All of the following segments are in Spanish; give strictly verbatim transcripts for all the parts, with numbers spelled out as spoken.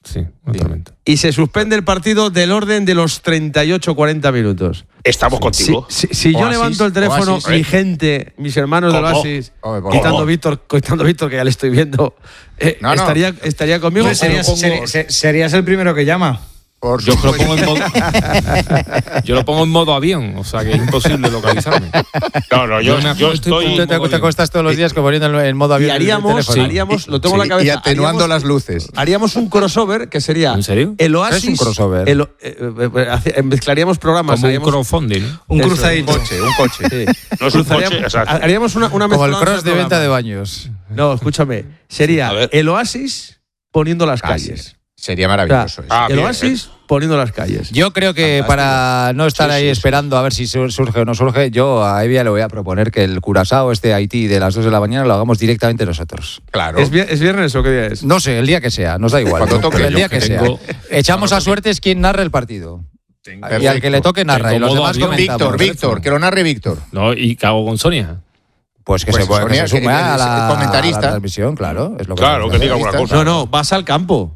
Sí, un tormento. Y se suspende el partido del orden de los treinta y ocho cuarenta minutos. Estamos contigo. Si, si, si yo Oasis, levanto el teléfono, Oasis, mi ¿eh? gente, mis hermanos del ¿Cómo? Oasis, Oye, por quitando favor. Víctor, quitando Víctor, que ya le estoy viendo, eh, No, no. estaría, estaría conmigo. Hombre, serías, o lo pongo- seri- se- serías el primero que llama. Por Yo lo supuesto. pongo en modo, yo lo pongo en modo avión, o sea que es imposible localizarme. No, no, yo, Yo me yo acuesto y estoy. pongo- Tú te, te acuestas todos los días poniendo en modo y avión. el haríamos, teléfono. haríamos, lo tengo en Sí, la cabeza. y atenuando haríamos- las luces. Haríamos un crossover que sería ¿En serio? el Oasis. ¿Qué es un crossover? el- eh, eh, eh, hace- mezclaríamos programas. Como un haríamos- crowdfunding. ¿no? Un Eso, Un cruzadito. coche, un coche. sí. No es un Cruzaríamos- coche, o sea, haríamos una, una Como el mezcla cross de venta de baños. No, escúchame. Sería A ver. el Oasis poniendo las Casi. calles. Sería O sea, maravilloso eso. Ah, el bien, Oasis poniendo las calles. Yo creo que Fantástico. para no estar Sí, ahí sí, sí. esperando a ver si sur- surge o no surge, yo a Evia le voy a proponer que el Curazao, este Haití de las dos de la mañana, lo hagamos directamente nosotros. Claro. ¿Es, vi- ¿Es viernes o qué día es? No sé, el día que sea, nos da igual. Cuando toque. Pero el día Yo que que sea. tengo- Echamos a suertes quién narra el partido. Y al Perfecto. que le toque narra. Tengo Y los modo demás avión. comentamos. Víctor, Víctor, que lo narre Víctor. No, y cago con Sonia. Pues que Pues se, puede- que Sonia, se que- sume que a es la, comentarista. a la transmisión, claro. Es lo que Claro, que diga alguna cosa. No, no, vas al campo.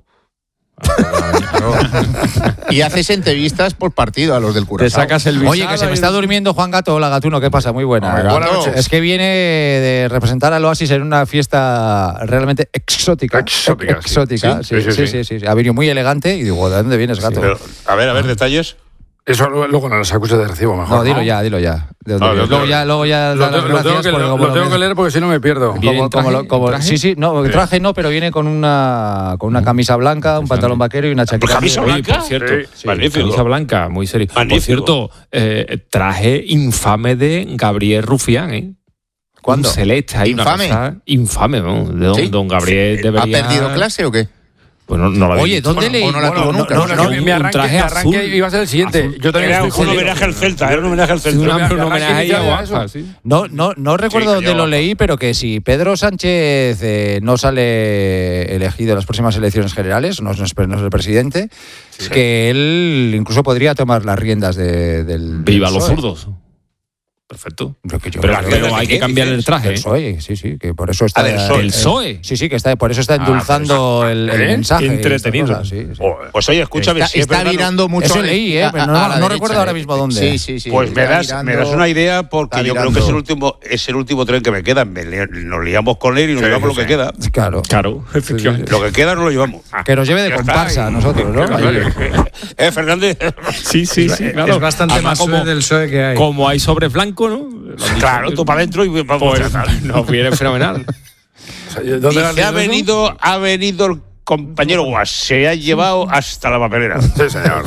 Y haces entrevistas por partido a los del Te Curazao. sacas el Oye, que se me está durmiendo Juan Gato. Hola, Gatuno, ¿qué pasa? Muy buena. Hombre, Buenas Gato. noches. Es que viene de representar al Oasis en una fiesta realmente exótica. Exótica, Ex- exótica, sí. sí, sí, sí, sí, sí. Ha venido muy elegante y digo, ¿de dónde vienes, Gato? Pero, a ver, a ver, detalles. Eso luego luego no los acuses de recibo, mejor. No, dilo ya, dilo ya. ¿De dónde Ah, vienes? lo- luego ya, luego ya Lo, da las tengo- lo tengo gracias que, porque lo, como lo tengo lo- que leer porque si no me pierdo. Bien. como- en traje, como lo- como- en traje. sí, sí, no, traje no, pero viene con una con una camisa blanca, un pantalón vaquero y una chaqueta. ¿Camisa Oye, blanca? por cierto, Sí. Magnífico. camisa blanca, muy serio. Magnífico. Por cierto, eh, traje infame de Gabriel Rufián, ¿eh? ¿Cuándo? Un celeste ahí, una ¿Infame? cosa infame, ¿no? De don, ¿Sí? don Gabriel ¿Ha debería... perdido clase o qué? Pues no, no lo había Oye, visto. ¿dónde Bueno, leí? o no la tuvo Bueno, nunca. no, No, no, no, no, mi arranque, traje mi arranque azul. iba a ser el siguiente. Azul. Yo también Era estoy un jodido. homenaje al Celta, era un homenaje al Un, Celta. mi un arranque homenaje ahí a inicial era Guapa, eso. sí. No, no, no recuerdo Sí, dónde yo- lo leí, pero que si Pedro Sánchez eh, no sale elegido en las próximas elecciones generales, no es, no es no es el presidente, que él incluso podría tomar las riendas de, del. Viva del los P S O E. zurdos. Perfecto. Pero, que yo Pero, creo pero que- hay que cambiar el traje. del ¿eh? P S O E, sí, sí, que por eso está. Ah, del P S O E. El P S O E. Sí, sí, que está, por eso está endulzando el, el ¿Eh? mensaje. y estas Entretenido. cosas, sí, sí. Joder. Pues oye, escúchame, Está, si es está verdad, no- virando mucho. Eso a- leí, ¿eh? a- Pero a no- la no derecha, recuerdo ahora ¿eh? mismo dónde. Sí, sí, sí. Pues me está das, virando- me das una idea porque está yo creo que es el virando. último es el último tren que me queda. Me li- nos liamos con él y nos Sí, llevamos sí, lo que sí. queda. Claro. Claro, efectivamente. Lo que queda no lo llevamos. Que nos lleve de Ya está. comparsa a nosotros, ¿no? ¿Eh, Fernández? Sí, sí, sí. Claro. Es bastante Además, más como, suave del P S O E que hay. como hay sobre blanco, ¿no? Lo han dicho, Claro, tú para adentro y vamos Pues a nos viene fenomenal. O sea, ¿dónde Dice, has ha leído eso? venido, ha venido el compañero Guas, se ha llevado hasta la papelera. Sí, señor.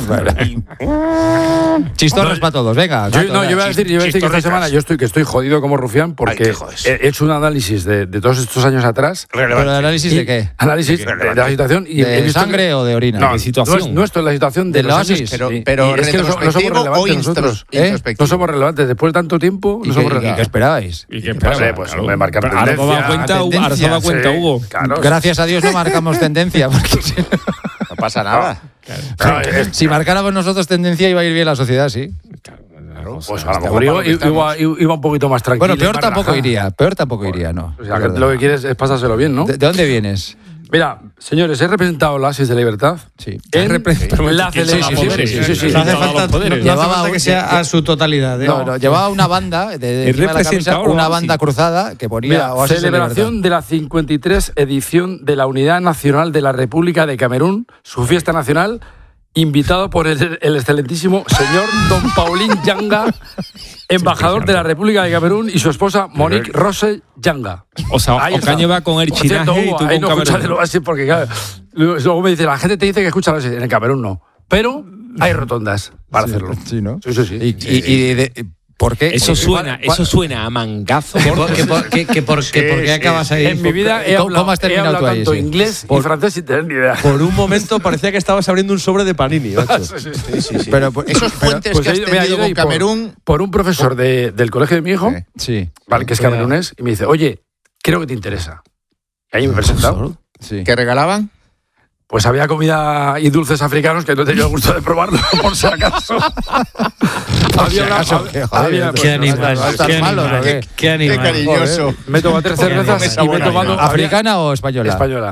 Chistorras para todos, venga. Yo, Gato, no, venga. yo voy a decir, yo voy a decir que esta Chistorricas. semana yo estoy que estoy jodido como rufián Ay, porque te jodes. he he hecho un análisis de, de todos estos años atrás. ¿Pero Relevante. el análisis de qué? Análisis de, de la situación y he ¿De visto sangre que- o de orina? No, ¿Qué situación? no es, no esto es la situación de ¿Del los Oasis? años, Pero, sí. pero Y es que no, so- no somos retrospectivo o relevantes nosotros. instros- ¿eh? introspectivo. No somos relevantes. Después de tanto tiempo, ¿Y no qué, somos y qué relevantes. esperabais? ¿Y qué Pues, esperaba? eh, pues, hombre, marcar Pero ahora tendencia, toma cuenta, Hugo, ahora tendencia, toma cuenta, Sí, Hugo. claro. Gracias a Dios no marcamos tendencia. Porque si, No pasa nada. No, es- si marcáramos nosotros tendencia iba a ir bien la sociedad, sí. Pues a lo mejor iba, iba, iba un poquito más tranquilo. Bueno, peor más tampoco relajado. iría. Peor tampoco iría, no. O sea, que lo que quieres es pasárselo bien, ¿no? ¿De, de dónde vienes? Mira, señores, he representado la Oasis de Libertad. Sí. En representado? la ¿Quién se da celebración. poderes? Sí, sí, sí. No hace Todos falta, los poderes. no hace Llevaba falta un- que sea a su totalidad. ¿eh? No, no, llevaba una banda, de, de El encima de la camisa, representador, una ¿no? banda Sí. cruzada que ponía Mira, Oasis de celebración Libertad. de la cincuenta y tres edición de la Unidad Nacional de la República de Camerún, su fiesta nacional, invitado por el, el excelentísimo señor Don Paulín Yanga, embajador de la República de Camerún, y su esposa Monique Rose Yanga. O sea, Ahí está. Ocaña va con el Por cierto, chinaje y Hugo, tú ahí con no escuchas Camerún. el Oasis porque claro, luego luego me dice, la gente te dice que escucha el Oasis, en el Camerún no. Pero hay rotondas para hacerlo. Sí, ¿no? Sí, sí, sí. Y, y- y de- ¿por qué? Eso Porque- suena, ¿cuál- eso suena a mangazo. Que por, que por- que- que por- que por qué acabas ahí? En mi vida he ¿Cómo- hablado, cómo has he terminado hablado tú ahí, tanto sí? inglés y Por- francés sin tener ni idea. Por un momento parecía que estabas abriendo un sobre de Panini, macho. Sí, sí, sí. Pero, pues, Esos pero- puentes Pues que has he ido- me he tenido ido con ahí por- Camerún. Por un profesor de- del colegio de mi hijo, Sí. Sí, vale, que es camerunés, y me dice, oye, creo que te interesa. Y ahí me he presentado. sí. ¿Qué regalaban? Pues había comida y dulces africanos que no he tenido el gusto de probarlo, por si acaso. había una- acaso, había- qué joder, había- Qué pues, animal, ¿no estás qué malo, animal, o qué? qué animal. Qué cariñoso. me he tomado tres cervezas y me he tomado ¿Africana o española? española.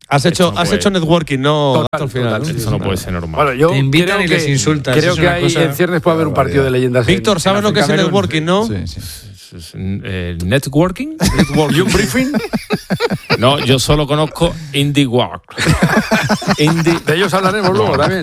Has hecho, Esto no has puede- hecho networking, no Total, al final. total, ¿no? Eso no puede ser normal. Bueno, yo Te invitan creo y que, les insultas, Creo es que una hay, cosa- en ciernes puede haber un partido de leyendas. en- Víctor, ¿sabes en lo que es el Camerún? networking, no? Sí, sí. Es un, eh, networking. ¿Y un briefing? No, yo solo conozco Indie Work. Indie. De ellos hablaremos luego también.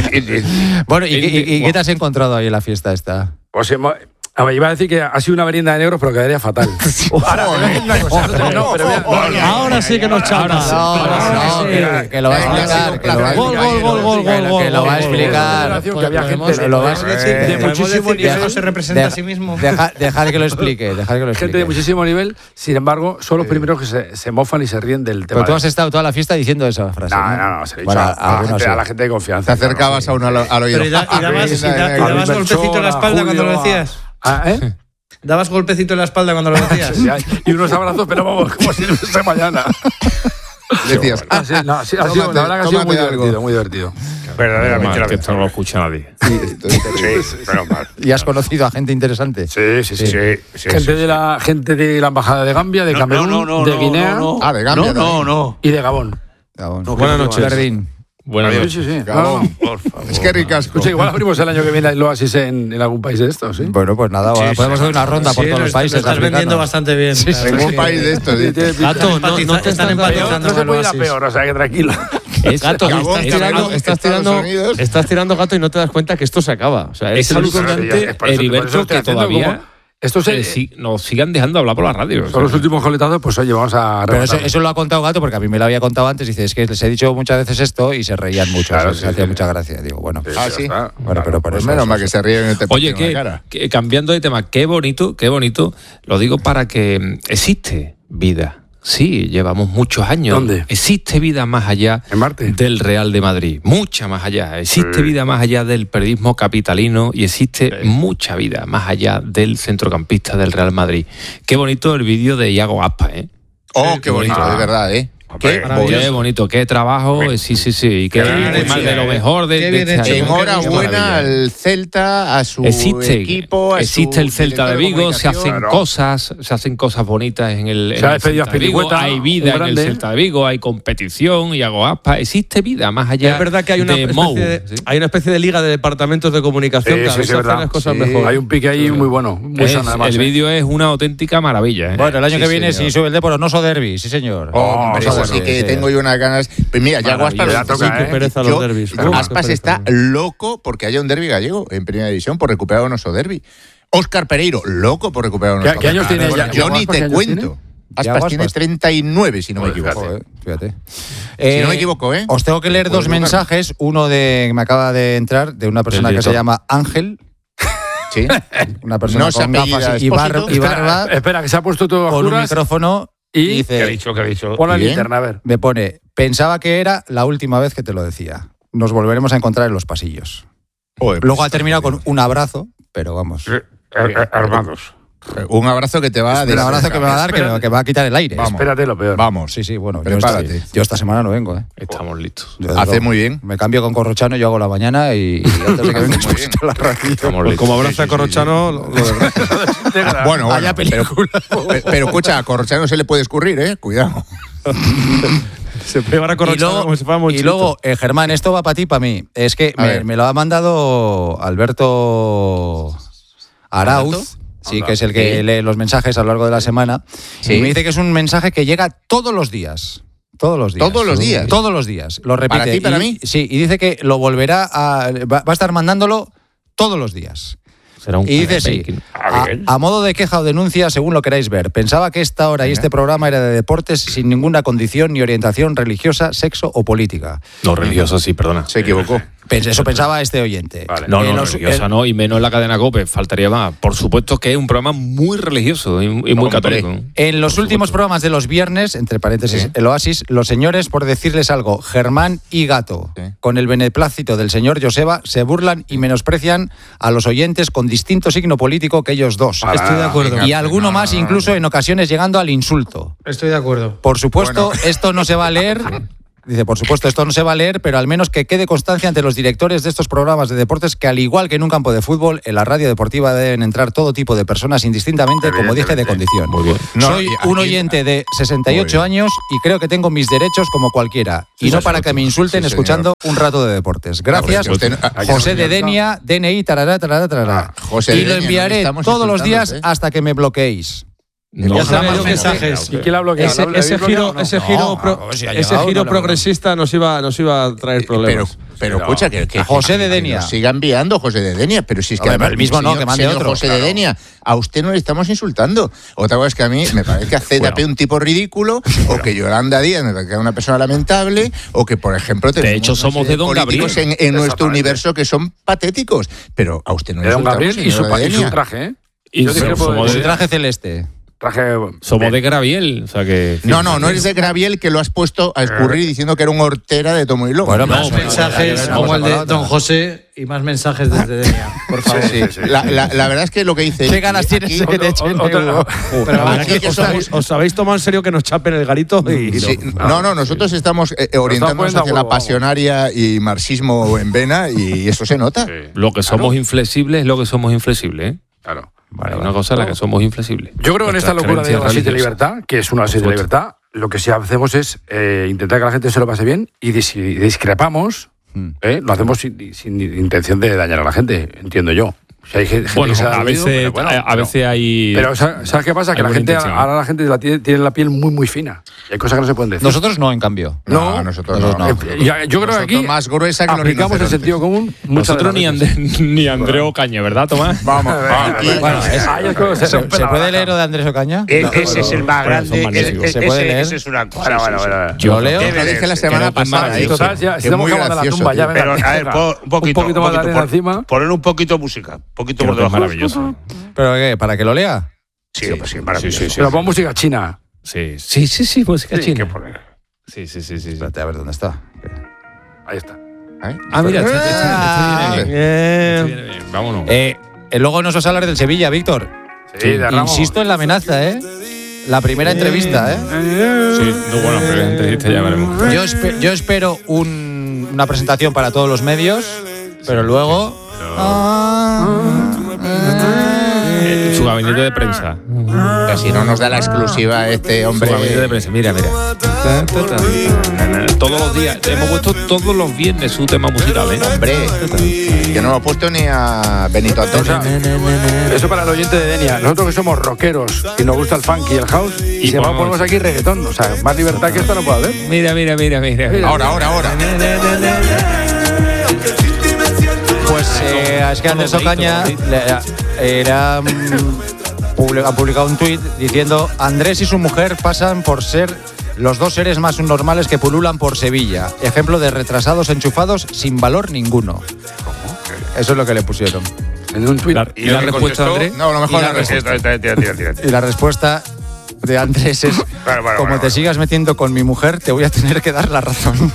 Bueno, ¿y, qué- y- y qué te has encontrado ahí en la fiesta esta? Pues hemos- a ver, iba a decir que ha sido una merienda de negros, pero quedaría fatal. Ahora, te voy a decir una cosa. No, pero mira, Ahora sí que nos chapa. No, no, que, que lo va a explicar. Que lo va a Gol, explicar. gol, gol, gol, que lo- gol, que lo va a gol, gol, explicar. que había gente de, Lo vas a decir. de Podemos muchísimo decir que nivel. no se representa Deja- a sí mismo. Deja, dejar que lo explique. Dejar que lo Gente explique. de muchísimo nivel, sin embargo, son los primeros que se, se mofan y se ríen del tema. Pero tú de- has estado toda la fiesta diciendo esa frase. No, no, no, se lo he dicho Bueno, a, a la algunos gente, sí. a la gente de Te confianza. acercabas a uno al, al oído. Pero y, da- y dabas, y da- y A dabas Luis golpecito en la Melchor, espalda a cuando lo Julio, a- decías. Ah, ¿eh? Dabas golpecito en la espalda cuando lo decías. Sí, hay- y unos abrazos, pero vamos, como si no fuese mañana. Decías, Ah, sí, no, sí, ha sido, Tómate- la verdad que ha sido muy tómate algo. divertido, muy divertido. Verdaderamente. Mal, que esto no lo escucha nadie. Sí, pero mal. Y has conocido a gente interesante. Sí, sí, sí. Sí, sí, gente, sí, de la, gente de la Embajada de Gambia, de Camerún, de Guinea Ah, de Gambia. No, no, no. y de Gabón. Gabón. Buenas noches. Berdín. Buenas Sí, noches. sí, sí. Gabón. No, no. Por favor. Es que ricasco. Escucha, igual abrimos el año que viene el Oasis en, en algún país de estos, ¿sí? Bueno, pues nada, ahora Sí, podemos sí, hacer una ronda por Sí, todos lo los est- países. Lo estás africanos. vendiendo bastante bien. la verdad Ningún que- país de estos. dice. Gato, no, no te Están estás dando. empatizando. No se puede ir a Oasis. peor, o sea que tranquilo. Es, Gato, Gabón, estás tirando, Camerún, estás, Estados tirando, Unidos. estás tirando gato y no te das cuenta que esto se acaba. O sea, es el único- alucinante, Es por eso- por eso Heriberto, estoy que haciendo todavía como- Esto eh, se, sí, nos sigan dejando hablar por la radio. son los últimos coletazos, pues oye, vamos a Pero eso, rematar. eso lo ha contado Gato porque a mí me lo había contado antes. Dice, es que les he dicho muchas veces esto y se reían mucho. Claro, o sea, sí, se hacía sí. mucha gracia. Digo, bueno. Sí, Ah, ya sí. está. Bueno, pero por Pues eso. menos eso, mal que eso. se ríen y te Oye, ponen en que, la cara. que cambiando de tema, qué bonito, qué bonito, lo digo para que mm, existe vida. Sí, llevamos muchos años. ¿Dónde? Existe vida más allá ¿En Marte? del Real de Madrid, mucha más allá. Existe Sí. vida más allá del periodismo capitalino y existe mucha vida más allá del centrocampista del Real Madrid. Qué bonito el vídeo de Iago Aspas, ¿eh? Oh, qué bonito, bonito. de verdad, ¿eh? Hombre, Qué Qué bonito, qué trabajo, eh, sí, sí, sí, y qué Qué bien tema hecho, de lo eh. mejor de, Qué de bien este hecho. año. Enhorabuena Qué maravilla. al Celta, a su Existe, equipo, a existe su el Celta de director Vigo, se hacen comunicación. cosas, se hacen cosas bonitas en el, en Se ha el despedido Celta de Vigo, Azpilicueta, hay un vida en el grande. Celta de Vigo, hay competición y hago aspas, existe vida más allá Es verdad que hay una, de especie Mou. de, ¿sí? hay una especie de liga de departamentos de comunicación Sí, que a sí, veces sí, hacen verdad. las cosas Sí. mejor. Hay un pique ahí muy bueno, muy Es- sano además. el ¿eh? vídeo es una auténtica maravilla. ¿eh? Bueno, el año Sí, que viene, señor. si sube el Depor, Onoso Derby, sí, señor. Hombre, Oso eso sí Derbi, que sí. tengo yo unas ganas. Pues mira, ya Maravilla. Aspas, Ya toca, sí, ¿eh? qué Qué pereza los yo- derbis. Aspas Uf, qué pereza. está loco porque haya un derbi gallego en primera división por recuperar un oso derbi. Óscar Pereiro, loco por recuperar un ¿Qué- oso qué años derbi. tiene Bueno, ya- yo ni Aspas, qué te años cuento. tiene? Ya Aspas tiene Aspas. treinta y nueve, si no me equivoco. Joder, fíjate. Si no me equivoco, ¿eh? Os tengo que leer dos Pues, Lucas. mensajes. Uno de que me acaba de entrar de una persona Del que se director. llama Ángel. Sí. Una persona No se con apellida gafas y, bar- Expósito. y barba, Espera, espera, que se ha puesto todo a con un oscuras micrófono y- y ¿Qué ha dice, dicho? ¿Qué ha dicho? pon la Bien. linterna, a ver. me pone, pensaba que era la última vez que te lo decía. Nos volveremos a encontrar en los pasillos. Joder, Luego pues, ha terminado con un abrazo, pero vamos. Eh, eh, Armados. un abrazo que te va a Un abrazo que me va a dar, que me, espérate. que me va a quitar el aire. Vamos. Espérate lo peor. Vamos. Sí, sí, bueno. Yo Prepárate. esta, yo esta semana no vengo, ¿eh? Estamos listos. Yo, desde Hace luego, muy bien. Me cambio con Corrochano, yo hago la mañana y, y antes de que vengas Muy pues, la radio. Estamos Pues listos. como abraza a Corrochano, lo- lo de- Bueno, Vaya bueno, pero, pe- pero escucha, a Corrochano se le puede escurrir, ¿eh? Cuidado. se puede llevar a Y Corrochano luego, como si fuera y Monchito. luego, eh, Germán, esto va para ti y para mí. Es que A me, ver. me lo ha mandado Alberto Arauz. ¿Alberto? Sí, que es el que Sí. lee los mensajes a lo largo de la semana. Sí. Y me dice que es un mensaje que llega todos los días. Todos los días. ¿Todos los días? Todos los días. Lo repite. ¿Para ti, para Y- mí? Sí, y dice que lo volverá a. Va, va a estar mandándolo todos los días. Será un Y dice sí. bacon. Ah, A, bien. a modo de queja o denuncia, según lo queráis ver. Pensaba que esta hora y este programa era de deportes sin ninguna condición ni orientación religiosa, sexo o política. No, religioso sí, perdona. Se equivocó. Pens- Eso pensaba este oyente. No, Eh, no, los- religiosa el- no, y menos en la cadena COPE, faltaría más. Por supuesto que es un programa muy religioso y, y muy Hombre. católico. En los Por últimos supuesto. programas de los viernes, entre paréntesis, Sí. el Oasis, los señores, por decirles algo, Germán y Gato, Sí. con el beneplácito del señor Joseba, se burlan y menosprecian a los oyentes con distinto signo político que ellos dos. Estoy de acuerdo. Y alguno No, más, no, no, incluso no. en ocasiones llegando al insulto. Estoy de acuerdo. Por supuesto, Bueno. esto no se va a leer Dice, por supuesto, esto no se va a leer, pero al menos que quede constancia ante los directores de estos programas de deportes que, al igual que en un campo de fútbol, en la radio deportiva deben entrar todo tipo de personas indistintamente, como dije, de condición. Muy bien. No, Soy y aquí- un oyente de sesenta y ocho años y creo que tengo mis derechos como cualquiera. Y Sí, no sí, para sí, que me insulten sí, escuchando un rato de deportes. Gracias, No, pero usted no- José de Denia, D N I, tarará, tarará, tarará. Ah, José de Y lo Denia, no enviaré estamos todos los días insultándote. hasta que me bloqueéis. No, Ya sabía jamás yo que mensajes. ¿Y quién la ha bloqueado? Ese, ¿La- la ese habéis bloqueado giro, o no? ese No, giro, pro- a ver si ha ese llegado, giro no, no, progresista nos iba, nos iba a traer Pero, problemas. pero Sí, escucha, no. que, que, A José que- de que Denia. nos siga enviando José de Denia, pero si es que Hombre, además, pero el mismo no, señor- que mande señor otro. José Claro. de Denia, a usted no le estamos insultando. Otra cosa es que a mí me parece que a Z P un tipo ridículo, o que Yolanda Díaz me parece una persona lamentable, o que, por ejemplo, tenemos hecho, una somos serie de Don políticos en, Gabriel. en nuestro Exactamente. universo que son patéticos. Pero a usted no le De Don insultamos, Gabriel y su, señora pa- y su Denia. traje, ¿eh? Y Yo discrepo somos de- Su de- traje celeste. Traje. Somos de Graviel, o sea que... No, no, no eres de Graviel que lo has puesto a escurrir diciendo que era un hortera de Tomo y Lomo. Bueno, Más No, mensajes no, como el no, de no, Don no. José y más mensajes desde Denia, por favor. Sí, sí. La, la- la verdad es que lo que dice... ¿Qué ganas aquí- tienes de que te echen otra- euro? Pero Aquí aquí que os, somos- habéis, os habéis tomado en serio que nos chapen el garito y Sí, no, no, nosotros estamos eh, eh, orientándonos poniendo a hacia la huevo, vamos. pasionaria y marxismo en vena y eso se nota. Sí. Lo que somos inflexibles es lo que somos inflexibles, ¿eh? Claro. Hay una cosa en la que somos inflexibles. Yo creo que en esta Nuestras locura de creencias oasis de religiosas. libertad, que es una oasis de Por supuesto. libertad, lo que sí hacemos es eh, intentar que la gente se lo pase bien y de- si discrepamos, eh, lo hacemos sin, sin intención de dañar a la gente, entiendo yo. Si hay gente Bueno, que se ha a dolido, veces, pero bueno, a, a pero- veces hay... Pero ¿sabes sabes qué pasa? Que hay la buena gente, intención. ahora la gente la tiene, tiene la piel muy, muy fina. Y hay cosas que no se pueden decir. Nosotros no, en cambio. No, nosotros no. nosotros Eh, ya- yo creo que Nosotros aquí más gruesa que los aplicamos el rinocerontes. sentido común. muchas Nosotros de ni, las veces. André, ni André Ocaña, ¿verdad, Tomás? Vamos, aquí. Bueno, es- Ay, es que se ¿Se, rompe se la puede baraja. leer lo de Andrés Ocaña? E- No, ese es el más Bueno, son grande. magníficos. ese- ¿Se puede ese- leer? ese es una cosa. Bueno, sí, bueno, sí, bueno. sí. Yo leo. Te lo dije la semana que no es pasada. maravilloso. ¿eh? Total, ya, Que si estamos muy acabando la gracioso, tumba, ya tío. venga, Pero, a ver, venga. po- un poquito, un poquito más de poquito, arena pon- encima. Poner un poquito música. Un poquito Creo por que es debajo. maravilloso. ¿Pero qué? ¿Para que lo lea? Sí, pues sí, maravilloso. Sí, sí, sí. Pero pon música china. Sí, sí, sí, sí, música Sí, china. que poner. Sí, sí, sí, sí. sí. Espérate, a ver dónde está. Ahí está. ¿Eh? Ah, mira, este, este, este Ah, viene bien. Eh, Este viene bien. Vámonos. Eh, eh, luego nos vas a hablar del Sevilla, Víctor. Sí, de Ramos. Insisto en la amenaza, ¿eh? La primera entrevista, ¿eh? Sí, no, bueno, pero en entrevista ya veremos. Yo, espe- yo espero un- una presentación para todos los medios, pero luego... Eh, Su gabinete de prensa. Pero si no nos da la exclusiva este Su hombre. gabinete de prensa. Mira, mira. Todos los días. Hemos puesto todos los viernes su tema musical, ¿eh? Hombre, que no lo ha puesto ni a Benito O Antonio. sea, eso para el oyente de Denia. Nosotros que somos rockeros y nos gusta el funk y el house, y se va a ponemos- ponemos aquí reggaetón. O sea, más libertad que esto no puede haber. Mira, mira, mira, mira. mira. Ahora, ahora, ahora. Pues eh, es que Andrés Ocaña le- era, mm, publi- ha publicado un tuit diciendo: Andrés y su mujer pasan por ser los dos seres más normales que pululan por Sevilla. Ejemplo de retrasados enchufados sin valor ninguno. Eso es lo que le pusieron. En un tuit. La- ¿Y la respuesta de Andrés? No, a lo mejor Y la la respuesta. Tira, tira, tira, tira, tira. Y la respuesta de Andrés es: Bueno, bueno, como bueno, te bueno. sigas metiendo con mi mujer, te voy a tener que dar la razón.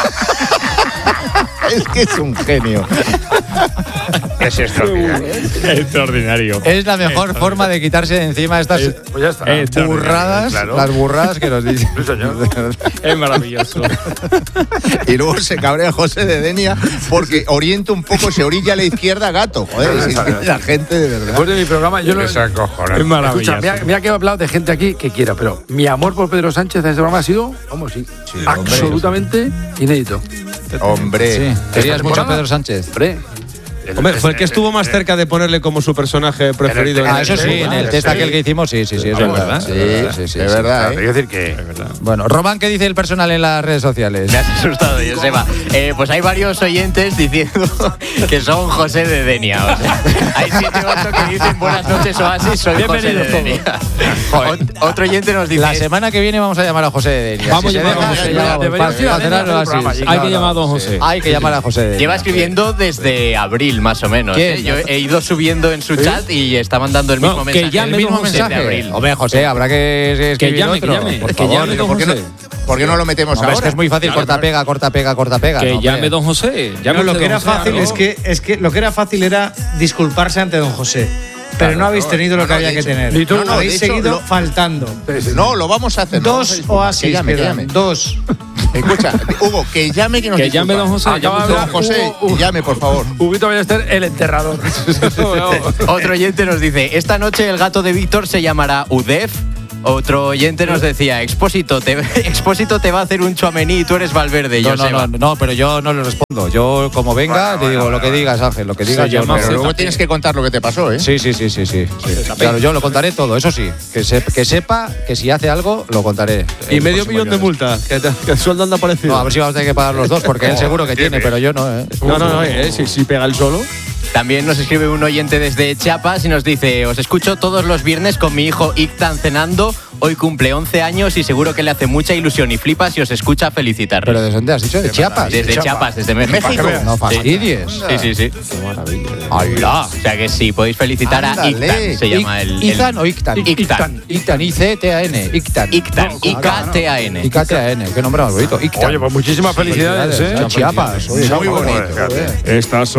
Es que es un genio. Es extraordinario. Extraordinario. Es la mejor forma de quitarse de encima estas Pues ya está. Eh, burradas, claro. las burradas que nos dicen. Sí, señor. Es maravilloso. Y luego se cabrea José de Denia porque orienta un poco, se orilla a la izquierda gato. Joder, si es que la gente de verdad. Después de mi programa, yo no. Es acojonante. Es maravilloso. Escucha, mira, mira que he hablado de gente aquí que quiera, pero mi amor por Pedro Sánchez en este programa ha sido, vamos, sí, absolutamente inédito. Hombre. Sí, querías Esta mucho a temporada- Pedro Sánchez. Hombre. Hombre, fue el que estuvo más cerca de ponerle como su personaje preferido. En en Ah, el- eso sí, en el test aquel que hicimos, sí, sí, sí, es Ah, verdad. ¿verdad? Sí, Sí, sí, sí, es sí. verdad, Quiero ¿eh? decir que. Bueno, Román, ¿qué dice el personal en las redes sociales? Me has asustado, Joseba. Eh, pues hay varios oyentes diciendo que son José de Denia. O sea, hay siete u ocho que dicen buenas noches, Oasis, soy José de Denia. Ot- otro oyente nos dice... La semana que viene vamos a llamar a José de Denia. Vamos Si a se llamar a deja, José. llamamos, Deberíamos para- ir a para Denia a hacer cerrarlo un así. programa allí. Hay que llamar a don José. Hay que llamar a José de Denia. Lleva escribiendo desde abril, más o menos. ¿Quién? ¿eh? Yo he ido subiendo en su chat y está mandando el mismo No, que mensaje. llame el mismo don José. mensaje de abril. Hombre, José, habrá que escribir llame, otro. que llame, por que favor. llame don ¿Por qué no, José. por qué no lo metemos Hombre, ahora? es que es muy fácil, corta, pega, corta, pega, corta, pega. Que ¿no, llame hombre? don José. No, Llame lo usted que era don José, fácil claro. es que, es que lo que era fácil era disculparse ante don José. pero no habéis tenido lo que había que tener. Ni tú. No, no, habéis de hecho, seguido lo- faltando. No, lo vamos a hacer. no vamos a Dos disculpar. oasis, Que llame, que quedan, llame. dos. Escucha, Hugo, que llame que nos Que llame don José. Acaba llame de don hablar José, Hugo- llame, por favor. Huguito Ballester, el enterrador. Otro oyente nos dice, esta noche el gato de Víctor se llamará Udef. Otro oyente nos decía, Expósito te, Expósito te va a hacer un Tchouaméni y tú eres Valverde, No, no, Joseba. no, no, pero yo no le respondo. Yo, como venga, te digo lo que digas, Ángel, lo que digas. yo no. Pero luego tienes que contar lo que te pasó, ¿eh? Sí, sí, sí, sí, sí. sí. Claro, yo lo contaré todo, eso sí. Que, se- que sepa que si hace algo, lo contaré. Y el medio próximo millón de viernes. multa, que, te- que el sueldo anda parecido. No, a ver si vamos a tener que pagar los dos, porque él seguro que tiene, pero yo no, ¿eh? no, no, no, eh, si, si pega el solo. También nos escribe un oyente desde Chiapas y nos dice, os escucho todos los viernes con mi hijo Ictan cenando. Hoy cumple once años y seguro que le hace mucha ilusión y flipa si os escucha felicitar. ¿Pero desde dónde has dicho? ¿De Chiapas? Desde Chiapas, desde México. México. No Sí. fastidies. Sí, sí, sí. Qué maravilla. ¡Hala! O sea que sí, podéis felicitar a Ándale. Ictan, se llama el... el- ¿Izan o Ictan? Ictan. Ictan, I C T A N. Ictan. Ictan, I K T A N. I K T A N. Qué nombre más bonito. Ictan. Oye, pues muchiísimas felicidades, ¿eh? Chiapas. Oye, Muy muy bonito. bonito. Estas